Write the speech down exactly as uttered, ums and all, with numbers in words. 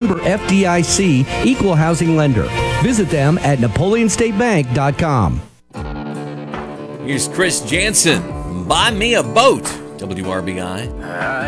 Member F D I C, Equal Housing Lender. Visit them at napoleon state bank dot com. Here's Chris Jansen. Buy me a boat. W R B I.